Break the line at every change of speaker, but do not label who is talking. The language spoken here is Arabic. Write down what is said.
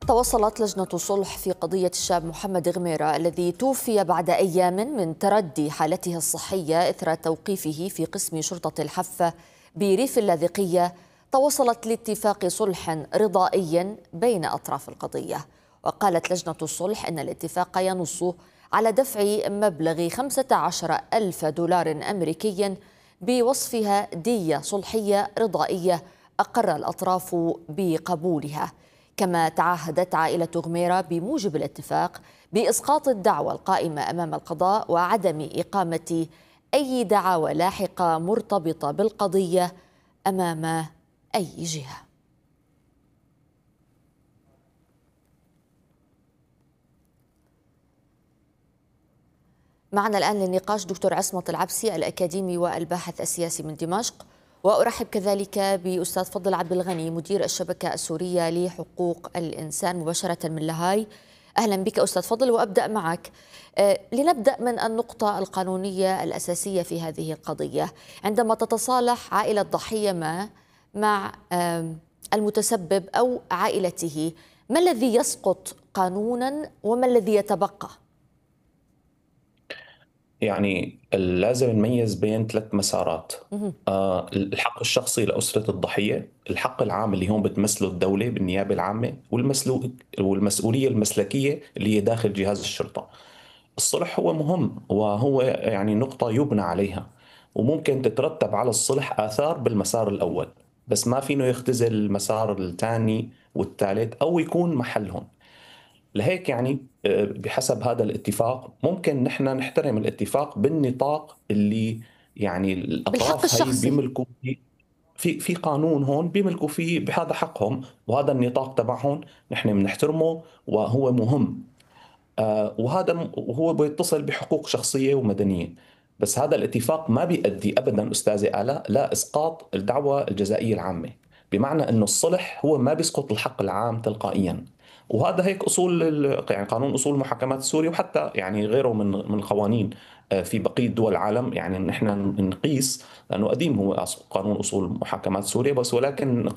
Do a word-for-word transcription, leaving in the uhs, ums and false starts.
توصلت لجنة الصلح في قضية الشاب محمد غميرة الذي توفي بعد أيام من تردي حالته الصحية إثر توقيفه في قسم شرطة الحفة بريف اللاذقية. توصلت لاتفاق صلح رضائي بين أطراف القضية، وقالت لجنة الصلح أن الاتفاق ينص على دفع مبلغ خمسة عشر ألف دولار أمريكي بوصفها دية صلحية رضائية أقر الأطراف بقبولها. كما تعهدت عائلة غميرة بموجب الاتفاق بإسقاط الدعوى القائمة أمام القضاء وعدم إقامة أي دعاوى لاحقة مرتبطة بالقضية أمام أي جهة. معنا الآن للنقاش دكتور عصمت العبسي الأكاديمي والباحث السياسي من دمشق، وأرحب كذلك بأستاذ فضل عبد الغني مدير الشبكة السورية لحقوق الإنسان مباشرة من لاهاي. أهلا بك أستاذ فضل، وأبدأ معك. أه لنبدأ من النقطة القانونية الأساسية في هذه القضية. عندما تتصالح عائلة ضحية ما مع أه المتسبب أو عائلته، ما الذي يسقط قانونا وما الذي يتبقى؟
يعني لازم نميز بين ثلاث مسارات. آه الحق الشخصي لأسرة الضحية، الحق العام اللي هون بتمثله الدولة بالنيابة العامة، والمسلو والمسؤولية المسلكية اللي هي داخل جهاز الشرطة. الصلح هو مهم وهو يعني نقطة يبنى عليها، وممكن تترتب على الصلح آثار بالمسار الأول، بس ما فينه يختزل المسار الثاني والثالث أو يكون محلهم. لهيك يعني آه، بحسب هذا الاتفاق ممكن نحن نحترم الاتفاق بالنطاق اللي يعني
بالحق
الأطراف هي
الشخصي.
بيملكوا فيه. في في قانون هون بيملكوا فيه، بهذا حقهم وهذا النطاق تبعهم نحن بنحترمه وهو مهم. آه، وهذا م- وهو بيتصل بحقوق شخصية ومدنية. بس هذا الاتفاق ما بيؤدي أبدا أستاذي آلاء لا إسقاط الدعوة الجزائية العامة، بمعنى أنه الصلح هو ما بيسقط الحق العام تلقائيا. وهذا هيك أصول ال- يعني قانون أصول المحاكمات السوري، وحتى يعني غيره من من القوانين آه، في بقية دول العالم. يعني نحن نقيس، لأنه قديم هو أص- قانون أصول محاكمات سوريا، بس ولكن